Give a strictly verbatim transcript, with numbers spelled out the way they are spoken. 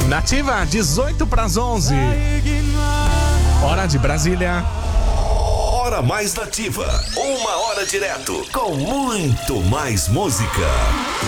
Nativa, dezoito para as onze. Hora de Brasília. Hora mais nativa. Uma hora direto com muito mais música.